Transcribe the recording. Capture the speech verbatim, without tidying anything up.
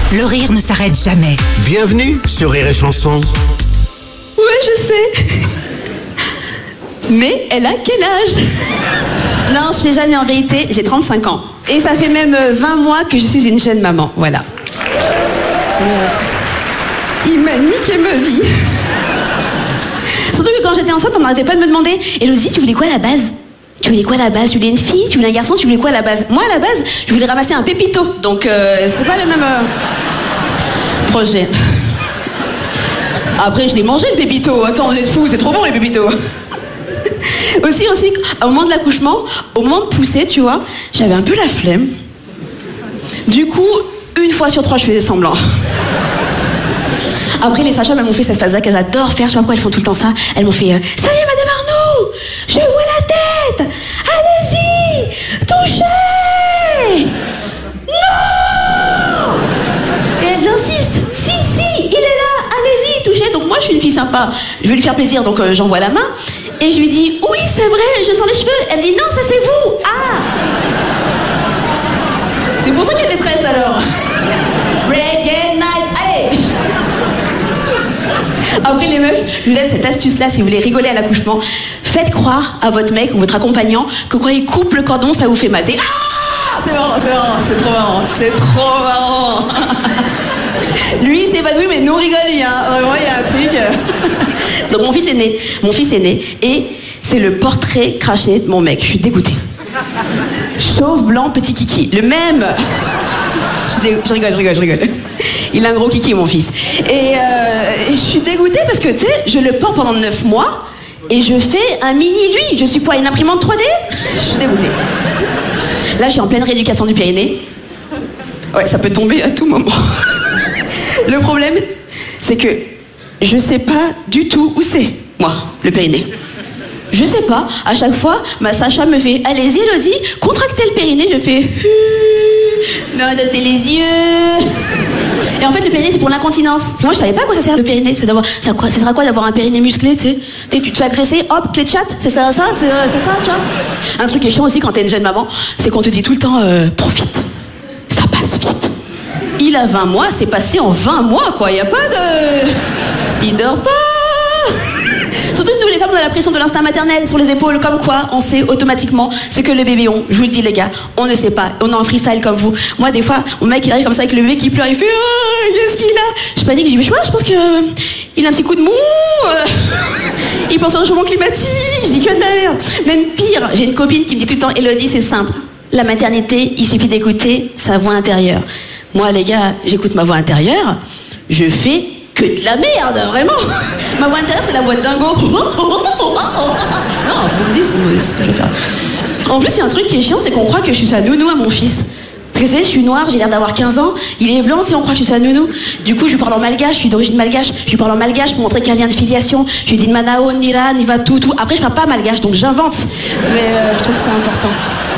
Le rire ne s'arrête jamais. Bienvenue sur Rire et Chanson. Ouais, je sais. Mais elle a quel âge? Non, je fais jamais en vérité, j'ai trente-cinq ans. Et ça fait même vingt mois que je suis une jeune maman, voilà. Il m'a niqué ma vie. Surtout que quand j'étais enceinte, on n'arrêtait pas de me demander « Elodie, tu voulais quoi à la base ? Tu voulais quoi à la base? Tu voulais une fille? Tu voulais un garçon? Tu voulais quoi à la base ?» Moi, à la base, je voulais ramasser un pépito. Donc, euh, c'était pas le même euh, projet. Après, je l'ai mangé, le pépito. Attends, vous êtes fous, c'est trop bon, les pépitos. Aussi, aussi, au moment de l'accouchement, au moment de pousser, tu vois, j'avais un peu la flemme. Du coup, une fois sur trois, je faisais semblant. Après, les sages-femmes, elles m'ont fait cette phase-là qu'elles adorent faire. Je sais pas pourquoi elles font tout le temps ça. Elles m'ont fait euh, « Ça y est, Madame Arnoux, je vois la tête. Allez-y, touchez. Non !» Et elles insistent. « Si, si, il est là. Allez-y, touchez. » Donc moi, je suis une fille sympa. Je veux lui faire plaisir, donc euh, j'envoie la main. Et je lui dis « Oui, c'est vrai, je sens les cheveux. » Elle me dit « Non, ça c'est vous. Ah !» C'est pour ça qu'il y a détresse alors. Reggae night, allez. Après les meufs, je vous donne cette astuce-là si vous voulez rigoler à l'accouchement. Faites croire à votre mec ou votre accompagnant que quand il coupe le cordon, ça vous fait mater. Ah, c'est marrant, c'est marrant, c'est trop marrant, c'est trop marrant. Lui, c'est pas doué, mais nous on rigole, lui, hein. Vraiment, il y a un truc. Donc mon fils est né, mon fils est né, et c'est le portrait craché de mon mec. Je suis dégoûtée. Chauve, blanc, petit kiki, le même. Je, suis dé... je rigole, je rigole, je rigole. Il a un gros kiki, mon fils. Et, euh, et je suis dégoûtée parce que, tu sais, je le porte pendant neuf mois et je fais un mini lui. Je suis quoi, une imprimante trois D? Je suis dégoûtée. Là, je suis en pleine rééducation du périnée. Ouais, ça peut tomber à tout moment. Le problème, c'est que je sais pas du tout où c'est, moi, le périnée. Je sais pas. À chaque fois, ma sage-femme me fait « Allez-y, Elodie, contractez le périnée. » Je fais « Non, c'est les yeux. » Et en fait, le périnée, c'est pour l'incontinence. Moi, je savais pas à quoi ça sert, le périnée. C'est d'avoir, ça, quoi, ça sert à quoi d'avoir un périnée musclé, tu sais? Tu te fais agresser, hop, clé de chatte, c'est ça, ça, c'est, c'est ça, tu vois? Un truc qui est chiant aussi quand t'es une jeune maman, c'est qu'on te dit tout le temps euh, profite. Ça passe vite. Il a vingt mois, c'est passé en vingt mois, quoi. Y a pas de... Il dort pas. Surtout nous, les femmes, on a la pression de l'instinct maternel sur les épaules, comme quoi on sait automatiquement ce que les bébés ont. Je vous le dis, les gars, on ne sait pas. On est en freestyle comme vous. Moi, des fois, mon mec, il arrive comme ça avec le bébé qui pleure, il fait oh, qu'est-ce qu'il a? Je panique, je dis, mais je pense que euh, il a un petit coup de mou. Euh, il pense au changement climatique. Je dis que de la merde. Même pire, j'ai une copine qui me dit tout le temps, Elodie, c'est simple. La maternité, il suffit d'écouter sa voix intérieure. Moi, les gars, j'écoute ma voix intérieure. Je fais que de la merde, vraiment. Ma voix intérieure, c'est la voix de dingo. Non, je vous le dis, c'est ce que je vais faire. En plus, il y a un truc qui est chiant, c'est qu'on croit que je suis sa nounou à mon fils. Parce que vous savez, je suis noire, j'ai l'air d'avoir quinze ans, il est blanc, si on croit que je suis sa nounou. Du coup, je lui parle en malgache, je suis d'origine malgache, je lui parle en malgache pour montrer qu'il y a un lien de filiation. Je lui dis Manao, Nira, Niva, tout, tout. Après, je parle pas malgache, donc j'invente. Mais euh, je trouve que c'est important.